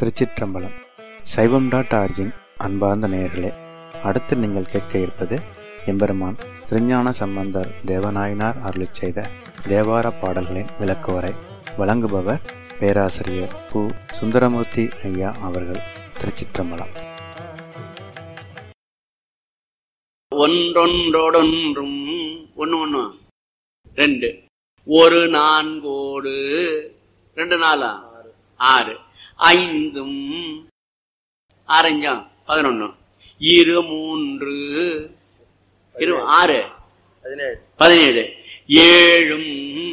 திருச்சிற்றம்பலம். சைவம்.org-இன் அன்பார்ந்த நேயர்களே, அடுத்து நீங்கள் கேட்க இருப்பது எம்பெருமான் திருஞான சம்பந்தர் தேவநாயனார் அருளிச் செய்த தேவார பாடல்களின் விளக்குவரை. வழங்குபவர் பேராசிரியர் பு. சுந்தரமூர்த்தி ஐயா அவர்கள். திருச்சிற்றம்பலம். ஒன்றொன்றோடொன்றும் ஒன்று ரெண்டு ஒரு நான்கோடு ரெண்டு நாளா 6 ஐந்தும் ஆரஞ்சம் 11 இரு 3 6 17 ஏழும்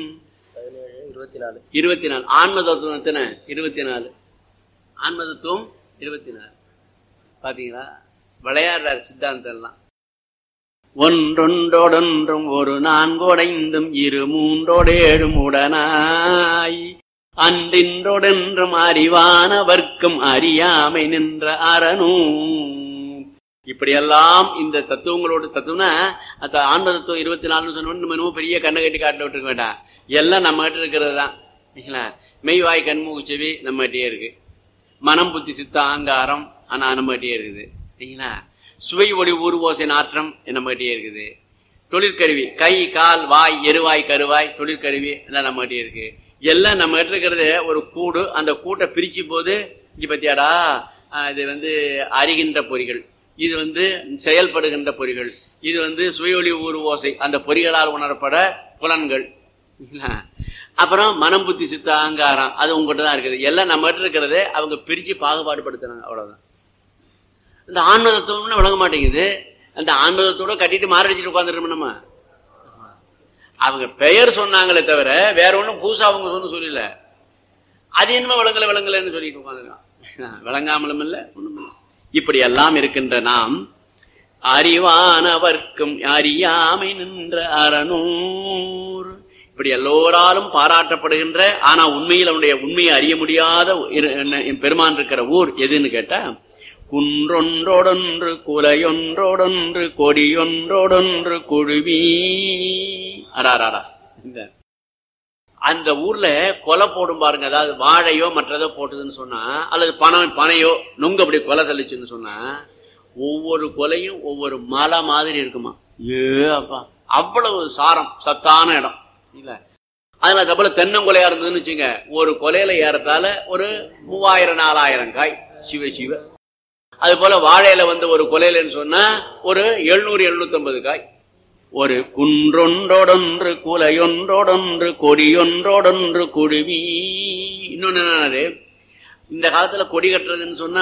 24 ஆன்ம தத்துவம் எத்தனை 24 ஆன்ம தத்துவம் 24 பாத்தீங்களா? விளையாடுறாரு சித்தாந்தம் எல்லாம். ஒன்றொன்றோடொன்றும் ஒரு நான்கோடைந்தும் இரு 3 உடனாய் அன்றின்றொடென்றும் அறிவானவர்க்கும் அறியாமை நின்ற அறனும். இப்படியெல்லாம் இந்த தத்துவங்களோட தத்துவம்னா ஆன்ம தத்துவம் 24 சொன்ன பெரிய கண்ணை கட்டி காட்ட விட்டுருக்க வேண்டாம். எல்லாம் நம்ம கிட்ட இருக்கிறது தான். மெய்வாய் கண்மூக்கு செவி நம்ம கிட்டே இருக்கு. மனம் புத்தி சித்த அகங்காரம் ஆனா நம்ம கிட்டே இருக்குது. சரிங்களா? சுவை ஒளி ஊர்வோசை நாற்றம் நம்ம கிட்டே இருக்குது. தொழிற்கருவி கை கால் வாய் எருவாய் கருவாய் தொழிற்கருவி எல்லாம் நம்ம கிட்டே இருக்கு. எல்லாம் நம்ம கிட்ட இருக்கிறது ஒரு கூடு. அந்த கூட்டை பிரிக்கும் போது இங்க பத்தியாடா இது அறிகின்ற பொறிகள், இது செயல்படுகின்ற பொறிகள், இது சுவையொலி ஊர் ஓசை அந்த பொறிகளால் உணரப்பட புலன்கள். அப்புறம் மனம் புத்தி சித்த அகங்காரம் அது உங்ககிட்ட தான் இருக்குது. எல்லாம் நம்ம கிட்ட இருக்கிறது அவங்க பிரிச்சு பாகுபாடு படுத்துறாங்க. அவ்வளவுதான். இந்த ஆன்மதத்துவம்னு விளங்க மாட்டேங்குது. அந்த ஆன்மதத்தோட கட்டிட்டு மாரடிச்சுட்டு உட்காந்துருக்கோம் நம்ம. அவங்க பெயர் சொன்னாங்களே தவிர வேற ஒண்ணும் புதுசா அவங்க சொல்லல. அது என்னமோ விளங்கலன்னு சொல்லிட்டு உட்காந்துருக்கான். விளங்காமலும் இல்ல ஒண்ணும் இல்லை. இப்படி எல்லாம் இருக்கின்ற நாம் அறிவானவர்க்கும் அறியாமை நின்ற அறநூறு இப்படி எல்லோராலும் பாராட்டப்படுகின்ற ஆனா உண்மையில் அவனுடைய உண்மையை அறிய முடியாத பெருமான் இருக்கிற ஊர் எதுன்னு கேட்டா குன்றொன்றோடொன்று குலையொன்றோடொன்று கொடியொன்றோடொன்று குழுவி. அடாராடா, அந்த ஊர்ல கொலை போடும் பாருங்க. அதாவது வாழையோ மற்றதோ போட்டுதுன்னு சொன்னா அல்லது பனையோ நொங்கு அப்படி கொலை தள்ளிச்சுன்னு சொன்னா ஒவ்வொரு கொலையும் ஒவ்வொரு மலை மாதிரி இருக்குமா. அப்பா அவ்வளவு சாரம் சத்தான இடம் இல்ல. அதனால அதுபோல தென்னங்கொலையா இருந்ததுன்னு வச்சுங்க, ஒரு கொலையில ஏறத்தால ஒரு 3000-4000 காய். சிவ சிவ. அது போல வாழையில ஒரு கொலையிலன்னு சொன்னா ஒரு 700-750 காய். ஒரு குன்றொன்றோடொன்று குலையொன்றோடொன்று கொடியொன்றோடொன்று குழுவி. இன்னொன்னு, இந்த காலத்துல கொடி கட்டுறதுன்னு சொன்னா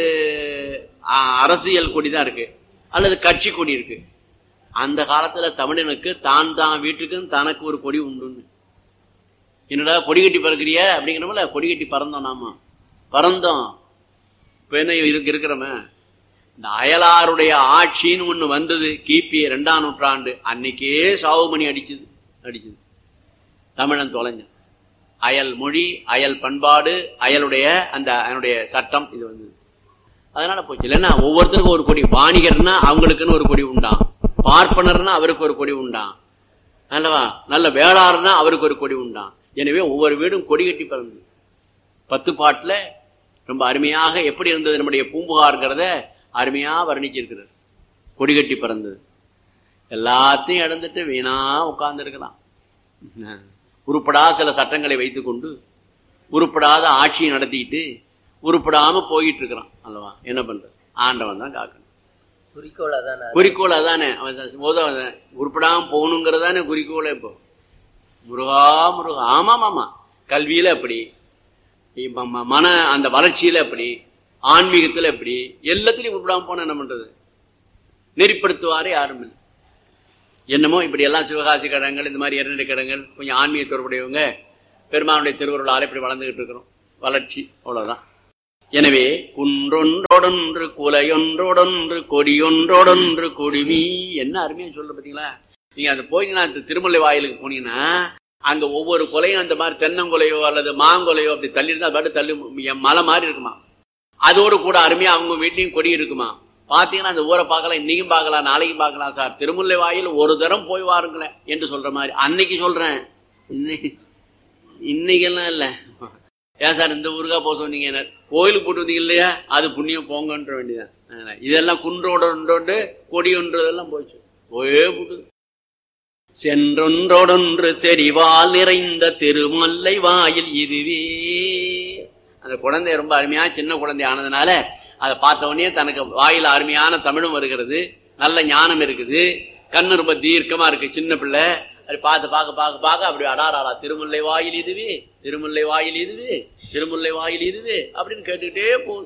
அரசியல் கொடிதான் இருக்கு அல்லது கட்சி கொடி இருக்கு. அந்த காலத்துல தமிழனுக்கு தான் வீட்டுக்கு தனக்கு ஒரு கொடி உண்டு. என்னடா கொடி கட்டி பறக்கிறிய அப்படிங்கிறோம்ல. கொடி கட்டி பறந்தோம். நாம பறந்தோம். இப்ப என்ன இருக்கிறோமே, இந்த அயலாருடைய ஆட்சின்னு ஒண்ணு வந்தது கிபி 2ஆம் நூற்றாண்டு. அன்னைக்கே சாவுமணி அடிச்சது. தமிழன் தொலைஞ்ச அயல் மொழி, அயல் பண்பாடு, அயலுடைய அதனுடைய சட்டம் இது வந்தது. அதனால போச்சு. இல்லைன்னா ஒவ்வொருத்தருக்கும் ஒரு கொடி. வாணிகர்னா அவங்களுக்குன்னு ஒரு கொடி உண்டாம், பார்ப்பனர்னா அவருக்கு ஒரு கொடி உண்டாம், அல்லவா நல்ல வேளாறுனா அவருக்கு ஒரு கொடி உண்டாம். எனவே ஒவ்வொரு வீடும் கொடி கட்டி பறந்தது. 10 பாட்டுல ரொம்ப அருமையாக எப்படி இருந்தது நம்முடைய பூம்புகார்ங்கிறத அருமையா வர்ணிச்சிருக்கிறது. கொடி கட்டி பறந்தது. எல்லாத்தையும் இழந்துட்டு வீணா உட்கார்ந்து இருக்கலாம். உருப்படா சில சட்டங்களை வைத்துக் கொண்டு உருப்படாத ஆட்சியை நடத்திட்டு உருப்படாம போயிட்டு இருக்கிறான் அல்லவா. என்ன பண்றது? ஆண்டவன் தான் காக்கணும். குறிக்கோள் அதானே. அவன் உருப்படாம போகணுங்கிறதானே குறிக்கோளே. இப்போ முருகா முருகா. ஆமா கல்வியில அப்படி, மன அந்த வளர்ச்சியில அப்படி, ஆன்மீகத்துல எப்படி, எல்லாத்திலையும் உருப்படாம போன என்ன பண்றது? நெறிப்படுத்துவாரே யாரும் இல்லை. என்னமோ இப்படி எல்லாம் சிவகாசி கடங்கள் இந்த மாதிரி இரண்டு கடங்கள் கொஞ்சம் ஆன்மீக தொடர்புடையவங்க பெருமானுடைய திருவருளால இப்படி வளர்ந்துகிட்டு இருக்கிறோம். வளர்ச்சி அவ்வளவுதான். எனவே குன்றொன்றோடொன்று குலையொன்றோடொன்று கொடியொன்றோடொன்று கொடிவி. என்ன அருமையா சொல்ற பாத்தீங்களா? நீங்க அந்த போயிங்கன்னா திருமலை வாயிலுக்கு போனீங்கன்னா அங்க ஒவ்வொரு கொலையும் அந்த மாதிரி தென்னங்கொலையோ அல்லது மாங்கொலையோ அப்படி தள்ளி இருந்தா பாட்டு தள்ளி மலை மாதிரி இருக்குமா. அதோடு கூட அருமையா அவங்க வீட்லயும் கொடி இருக்குமா. பாத்தீங்கன்னா அந்த ஊரை பார்க்கலாம், இன்னைக்கும் பார்க்கலாம், நாளைக்கும் பார்க்கலாம். சார் திருமுல்லை வாயில் ஒரு தரம் போய் வாருங்களேன் என்று சொல்ற மாதிரி அன்னைக்கு சொல்றேன். இன்னைக்கெல்லாம் இல்ல. ஏன் சார் இந்த ஊருக்கா போக சொன்னீங்க? கோயிலுக்கு போட்டு வந்தீங்க இல்லையா, அது புண்ணியம் போங்கன்ற வேண்டியதான். இதெல்லாம் குன்றோடு கொடி ஒன்றதெல்லாம் போச்சு, போயே போட்டுது. சென்றொன்றொடொன்று செறிவால் நிறைந்த திருமல்லை வாயில் இதுவே. அந்த குழந்தை ரொம்ப அருமையா சின்ன குழந்தை ஆனதுனால அதை பார்த்த உடனே தனக்கு வாயில் அருமையான தமிழும் வருகிறது, நல்ல ஞானம் இருக்குது, கண்ணு ரொம்ப தீர்க்கமா இருக்கு, சின்ன பிள்ளை. அது பார்த்து பார்க்க அப்படி அடாராடா திருமுல்லை வாயில் இதுவே, திருமுல்லை வாயில் இதுவே, திருமுல்லை வாயில் இதுவே அப்படின்னு கேட்டுக்கிட்டே போகுது.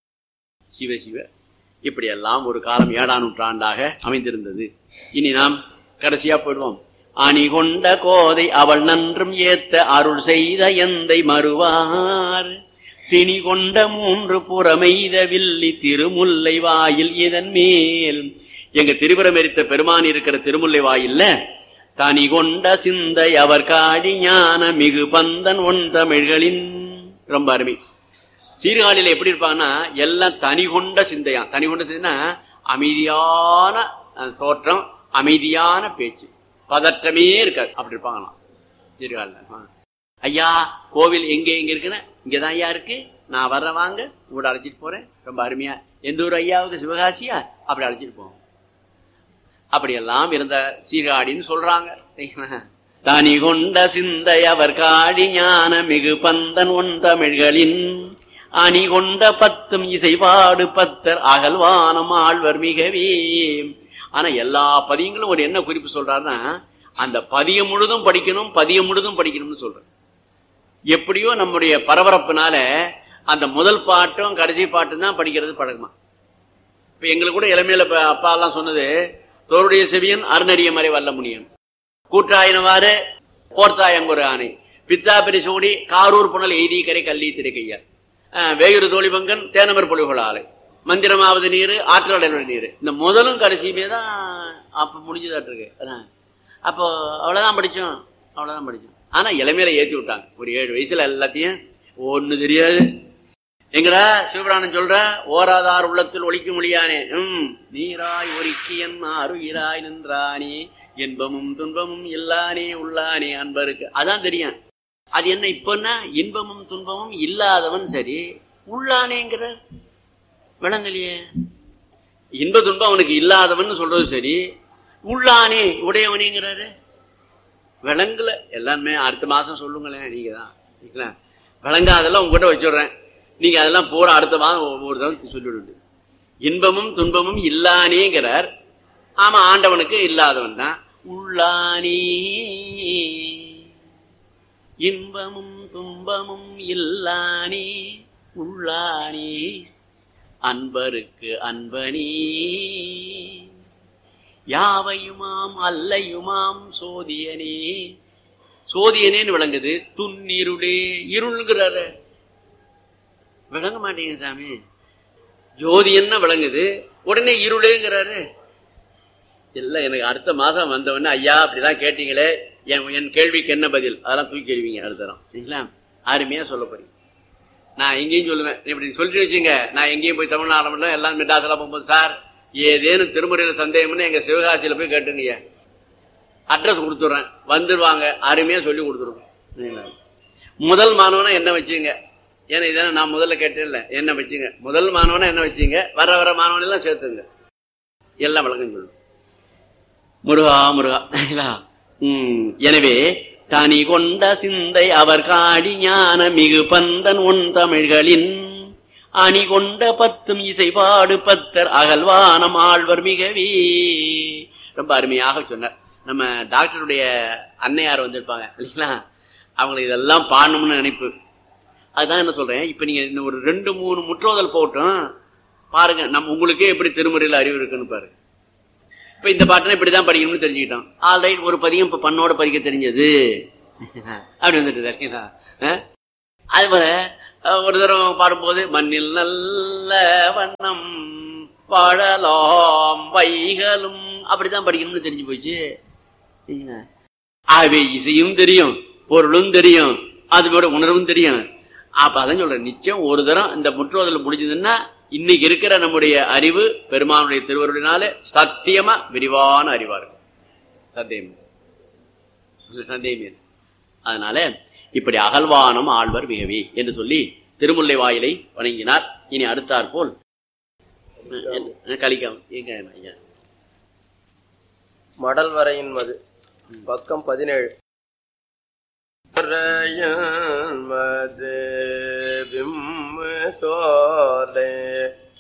சிவ சிவ. இப்படியெல்லாம் ஒரு காலம் 7ஆம் நூற்றாண்டாக அமைந்திருந்தது. இனி நாம் கடைசியா போயிடுவோம். அணி கொண்ட கோதை அவள் நன்றும் ஏத்த அருள் செய்த எந்தை மறுவார் திணி கொண்ட 3 புறமெய்த வில்லி திருமுல்லை வாயில் இதன் மேல். எங்க திருபுரம் எரித்த பெருமான் இருக்கிற திருமுல்லை வாயில்ல தனி கொண்ட சிந்தை அவர் காடி ஞான மிகு பந்தன் ஒன்றமிழ்களின். ரொம்ப அருமை. சீர்காழியில எப்படி இருப்பாங்கன்னா எல்லாம் தனி கொண்ட சிந்தையா. தனி கொண்ட சிந்தைனா அமைதியான தோற்றம், அமைதியான பேச்சு, பதற்றமே இருக்காது, அப்படி இருப்பாங்களாம் சீர்காழில. ஐயா கோவில் எங்க இருக்குன்னு, இங்கதான் ஐயா இருக்கு, நான் வர்ற வாங்க கூட அழைச்சிட்டு போறேன். ரொம்ப அருமையா. எந்த ஊர் ஐயாவுக்கு? சிவகாசியா? அப்படி அழைச்சிட்டு போவோம். அப்படியெல்லாம் இருந்த சீர்காழின்னு சொல்றாங்க. தனி கொண்ட சிந்தை அவர் காடி ஞான மிகு பந்தன் ஒன்றமிழ்களின் அணி கொண்ட 10 இசைபாடு 10 அகல்வானம் ஆழ்வர் மிகவே. ஆனா எல்லா பதியங்களும் ஒரு என்ன குறிப்பு சொல்றாருன்னா, அந்த பதியம் முழுதும் படிக்கணும், பதியம் முழுதும் படிக்கணும்னு சொல்ற. எப்படியோ நம்முடைய பரபரப்புனால அந்த முதல் பாட்டும் கடைசி பாட்டும் தான் படிக்கிறது பழக்கமா. இப்ப எங்களுக்கு கூட இளமையில அப்பா எல்லாம் சொன்னது, தோருடைய செவியன் அருணறிய மறை வல்ல முனியன், கூற்றாயினவாறு போர்த்தாயங்குற ஆணை, பித்தா பெரிசோடி காரூர் புனல் எய்தி கரை கல்லி திரைக்கையார், வேயுறு தோழிபங்கன் தேனமர் பொலிகள் ஆலை, மந்திரமாவது நீர் ஆற்றல் நீர். இந்த முதலும் கடைசியுமே தான் அப்ப முடிஞ்சுதாட்டு இருக்கு. அப்போ அவ்வளவுதான் படிச்சோம். ஆனா இளமையில ஏத்தி விட்டாங்க. ஒரு 7 வயசுல எல்லாத்தையும் ஒண்ணு தெரியாது. எங்கடா சிவபிராணம் சொல்ற, ஓராதார் உள்ளத்தில் ஒழிக்க முடியானே, நீராய் ஒருக்கியன் அருயிராய் நின்றானே, இன்பமும் துன்பமும் இல்லானே உள்ளானே அன்பருக்கு. அதான் தெரியும். அது என்ன இப்பன்னா, இன்பமும் துன்பமும் இல்லாதவன் சரி, உள்ளானேங்கிற விளங்கலையே. இன்ப துன்பம் அவனுக்கு இல்லாதவன் சொல்றது சரி, உள்ளானே உடையவனேங்கிறாரு விளங்கல. எல்லாமே அடுத்த மாசம் சொல்லுங்களேன். நீங்க தான் விளங்காதெல்லாம் உங்ககிட்ட வச்சுடுறேன். நீங்க அதெல்லாம் போற அடுத்த மாதம் ஒவ்வொரு தடவை சொல்லிவிடு. இன்பமும் துன்பமும் இல்லானேங்கிறார். ஆமா, ஆண்டவனுக்கு இல்லாதவன் தான். உள்ளானே இன்பமும் துன்பமும் இல்லானே உள்ளானே அன்பருக்கு அன்பனே யாவையுமாம் அல்லையுமாம் சோதியனே. சோதியனேன்னு விளங்குது. துன்னிருளே, இருள்ங்கிறாரு விளங்க மாட்டேங்குது சாமி. ஜோதியன்னா விளங்குது, உடனே இருளேங்கிறாரு. எல்லாம் எனக்கு அடுத்த மாசம் வந்தவொடனே, ஐயா அப்படிதான் கேட்டீங்களே, என் கேள்விக்கு என்ன பதில், அதெல்லாம் தூக்கி எழுவீங்க அடுத்த தரம். சரிங்களா? அருமையா சொல்ல போறீங்க. நான் எங்கேயும் சொல்லுவேன், இப்படி சொல்லிட்டு வச்சுங்க. நான் எங்கேயும் போய் தமிழ்நாடு எல்லாம் மெட்ராஸ்லாம் போகும்போது, சார் ஏதேனும் திருமுறையில சந்தேகம்னு எங்க சிவகாசியில போய் கேட்டுங்க, அட்ரஸ் கொடுத்துட்றேன், வந்துடுவாங்க. அருமையா சொல்லி கொடுத்துருவோம். முதல் மாணவனா என்ன வச்சுங்க, ஏன்னா இதான நான் முதல்ல கேட்டேன்ல, என்ன வச்சுங்க. முதல் மாணவனா என்ன வச்சுங்க, வர மாணவன் எல்லாம் சேர்த்துங்க, எல்லாம் விளக்கம் சொல்லும். முருகா முருகா. எனவே தனி கொண்ட சிந்தை அவர் காடி ஞான மிகு பந்தன் ஒன் தமிழ்களின் அணி கொண்ட 10 இசைபாடு 10 அகல்வானம் ஆழ்வர் மிகவே. ரொம்ப அருமையாக சொன்னார். நம்ம டாக்டருடைய அன்னையார் வந்திருப்பாங்க இல்லைங்களா, அவங்களுக்கு இதெல்லாம் பாடணும்னு நினைப்பு. அதுதான் என்ன சொல்றேன், இப்ப நீங்க இன்னும் ஒரு 2-3 முற்றோதல் போட்டோம் பாருங்க, நம்ம உங்களுக்கே எப்படி திருமுறையில் அறிவு இருக்குன்னு பாருங்க. இப்ப இந்த பாட்டுனா இப்படிதான் படிக்கணும்னு தெரிஞ்சுக்கிட்டோம். ஆல்ரைட், ஒரு பதியம் இப்ப பண்ணோட படிக்க தெரிஞ்சது அப்படி வந்துட்டு. அது போல ஒரு தடவை பாடும்போது, மண்ணில் நல்ல வண்ணம் பாடலாம் வைகளும், அப்படித்தான் படிக்கணும்னு தெரிஞ்சு போச்சு. ஆகவே இசையும் தெரியும், பொருளும் தெரியும், அதோட உணர்வும் தெரியும். அப்ப அதான் சொல்றேன், நிச்சயம் ஒரு தரம் இந்த முற்றோதல் முடிஞ்சதுன்னா இன்னைக்கு இருக்கிற நம்முடைய அறிவு பெருமானுடைய திருவருளினாலே சத்தியமா விரிவான அறிவா இருக்கும். சந்தேகம். அதனால இப்படி அகழ்வானம் ஆழ்வர் மிகவே என்று சொல்லி திருமுல்லை வாயிலை வணங்கினார். இனி அடுத்தாற் போல் கலிக்காம ஐயா மடல் வரையின் மது பக்கம் 17. மது விம் சோலை